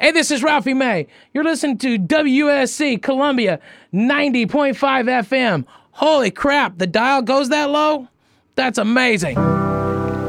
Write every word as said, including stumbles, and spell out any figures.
Hey, this is Ralphie May. You're listening to W S C Columbia ninety point five F M. Holy crap, the dial goes that low? That's amazing.